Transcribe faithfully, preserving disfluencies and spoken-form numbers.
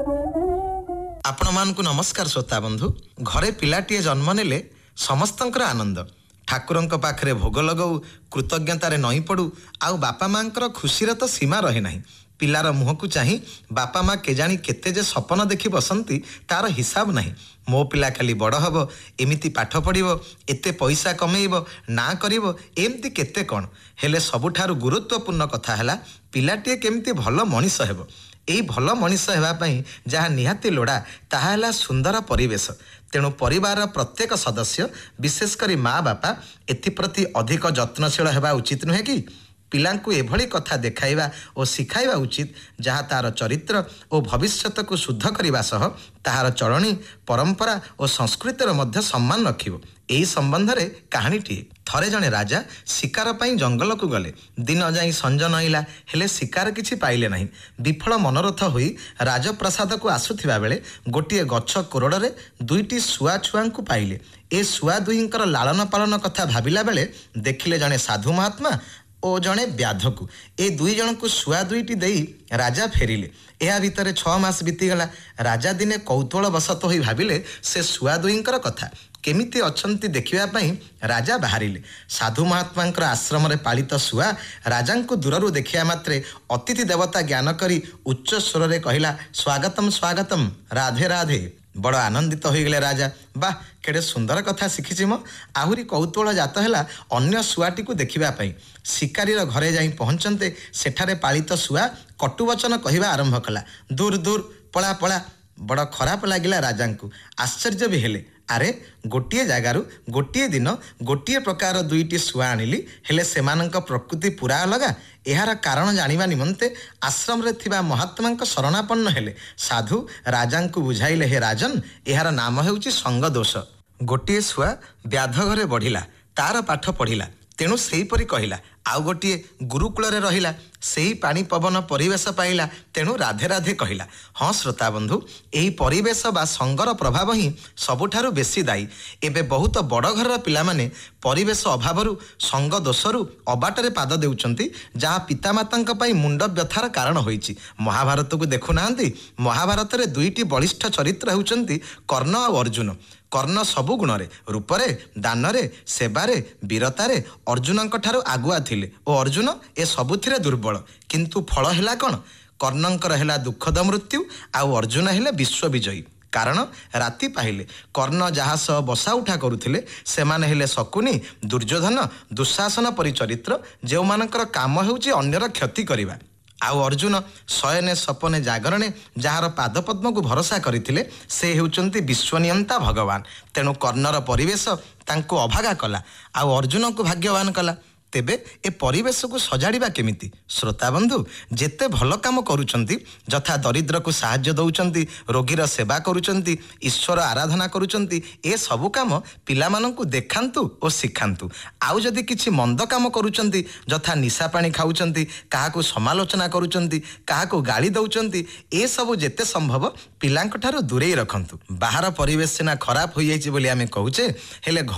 आपण मानकु नमस्कार श्रोता बंधु। घरे पिलाटीए जन्म नेले समस्तंकर आनंद। ठाकुरंक पाखरे भोग लगाऊ, कृतज्ञतारे नई पड़ू, आउ बापा मांकर खुशीर तो सीमा रहे नहीं। पिलार मुह को चाही बापा माँ केजाणी केते जे सपन देखि बसंती तार हिसाब नहीं। मो पिला खाली बड़ हब, एमिति पाठ पढ़िबो, एते पैसा कमेइबो, ना करिबो, एमती केते कौन। हेले सबुठारु गुरुत्वपूर्ण कथा हैला पिलाटीए केमती भल मनीष हेबो। एई भल मनीष हेबा पई जहा निहाती लोड़ा ताहा हैला सुंदर परिवेश। तेणु परिवार प्रत्येक सदस्य विशेष करी माँ बापा एथिप्रति अधिक जत्नशील हेबा उचित नुहे कि। पिलांकु एभली कथा देखाइबा और शिखाइबा उचित जहाँ तार चरित्र और भविष्यत को शुद्ध करने सह ताहार चलनी परंपरा और संस्कृतिर मध्य सम्मान रखिबो। एही संबंध रे कहानीटीए। थरे जने राजा शिकार पाई जंगल को गले। दिन जाई संज नईला हेले शिकार किछि पाइले नहीं। विफल मनोरथ होई राजप्रसाद को आसुथिबा बेले गोटिए गछ कोरडरे दुईटी सुआ छुआंकु पाइले। ए सुआ दुईंकर लालन पालन कथा भाबिला बेले देखिले जने साधु महात्मा ओ जड़े व्याधकु। ए दुई जन को सुआ दुईटी देई राजा फेरिले। या भितर छह मास बीतीगला। राजा दिने कौतूहल बसत होई भाबिले से सुआ दुईंकर कथा केमिति अछंती देखिबा पई राजा बाहरिले। साधु महात्मांकर आश्रम रे पालित सुआ राजांको दूररु देखिया मात्रे अतिथि देवता ज्ञान करी उच्च स्वर रे कहिला, स्वागतम स्वागतम, राधे राधे। बड़ आनंदित हो गले राजा। बा केड़े सुंदर कथा शिखिछि मो। आहुरी कौतूहल जात हैला अन्य सुआटी को देखिबा पई। शिकारी घरे जाई पहुंचते सेठारे पालित सुआ कटुवचन कहिबा आरंभ कला, दूर दूर पला पला। बड़ खराब लागिला राजांकु। आश्चर्य भी हेले। अरे गोटिए जगारू गोटिए दिन गोटिए प्रकार दुईटी सुआ आनिली, हेले सेमानंक प्रकृति पूरा अलगा। एहार कारण जानिबा निमंते आश्रम रे थिबा महात्मांक शरणापन्न हेले। साधु राजांकु बुझाइले, हे राजन, एहार नाम हेउची संग दोष। गोटिए सुआ व्याध घरे बढ़िला, तार पाठ पढ़िला, तेणु सेहीपरि कहिला। आउ गोटिए गुरुकुल रे रहिला, सेही पानी पवन परिवेश पाइला, तेणु राधे राधे कहिला। हाँ श्रोता बंधु, एही परिवेश बा संगर प्रभाव ही सबुठारु बेसी दायी। एबे बहुत बड़ घर पिला माने परिवेश अभावरु संग दोषरु अबाटरे पाद देउचंती, जहाँ पितामातांक पई मुंड व्यथार कारण होईची। महाभारत को देखु नाहंती। महाभारत रे दुईटी बलिष्ठ चरित्र हेउचंती कर्ण और अर्जुन। कर्ण सबु गुणरे, रूपरे, दानरे, सेवारे, वीरतारे अर्जुनंक ठारु आगुआ थिले और अर्जुन ए सबुथिरे दुर्बल। किंतु फल हेला कौन? कर्णंकर हेला दुखद मृत्यु, आउ अर्जुन हेले विश्व विजयी। कारण राति पाहिले कर्ण जहा सह बसा उठा करुथिले सेमाने हेले शकुनी, दुर्योधन, दुशासन परि चरित्र जो मानकर काम हेउची अन्यर क्षति करिबा। आउ अर्जुन शयने सपने जागरणे जार पादपद्म को भरोसा करथिले से हेउचंती विश्वनियंता भगवान। तेणु कर्णर परिवेश तांको अभागा कला, आउ अर्जुन को भाग्यवान कला। तेबे ए परिवेश को सजाड़िबा केमिति? श्रोता बंधु, जेते भल काम करूचंती, जथा दरिद्र को साहाय्य दउचंती, रोगीर सेवा करूचंती, ईश्वर आराधना करूचंती, ए सबु काम पिलामानंकु देखांतु और शिखांतु। आउ जदि किछि मंद काम करूचंती, जथा निशा पानी खाउचंती, काहाकु समालोचना करूचंती, काहाकु गाली दउचंती, ए सबु जेते संभव पिलांक ठारु दूरेई रखंतु। बाहर परिवेश सिना खराब होई जाइछि बोली आमे कहूचे, हेले